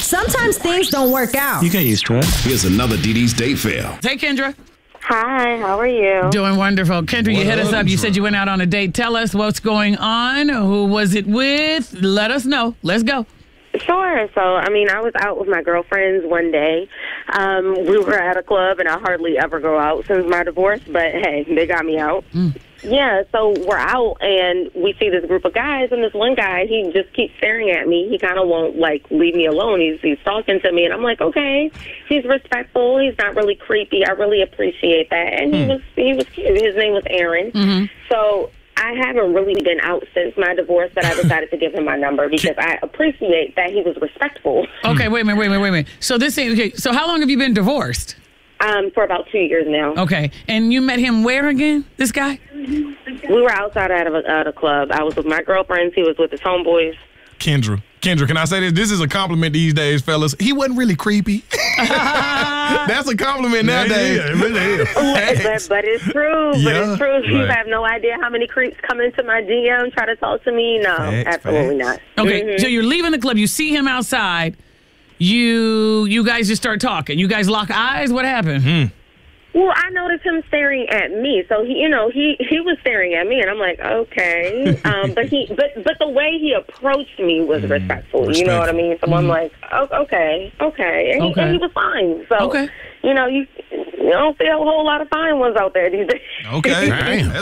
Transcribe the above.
Sometimes things don't work out. You can't use stress. Here's another DD's date fail. Hey, Kendra. Hi, how are you? Doing wonderful. Kendra, you hit us up. You said you went out on a date. Tell us what's going on. Who was it with? Let us know. Let's go. Sure. So, I was out with my girlfriends one day. We were at a club, and I hardly ever go out since my divorce, but hey, they got me out. Yeah, so we're out, and we see this group of guys, and this one guy, he just keeps staring at me. He kind of won't, leave me alone. He's talking to me, and I'm like, okay. He's respectful. He's not really creepy. I really appreciate that. And he was cute. His name was Aaron. So I haven't really been out since my divorce, but I decided to give him my number because I appreciate that he was respectful. Okay, wait a minute. So so how long have you been divorced? For about 2 years now. Okay, and you met him where again, this guy? We were outside at a club. I was with my girlfriends. He was with his homeboys. Kendra, can I say this? This is a compliment these days, fellas. He wasn't really creepy. That's a compliment nowadays. Yeah, it really is. But it's true. Yeah, But it's true. right. You have no idea how many creeps come into my DM, try to talk to me. No, absolutely not. Okay, so you're leaving the club. You see him outside. You guys just start talking. You guys lock eyes. What happened? Well, I noticed him staring at me. So he was staring at me, and I'm like, okay. But the way he approached me was respectful. You know what I mean? So I'm like, okay. And he was fine. So you don't see a whole lot of fine ones out there these days. Okay.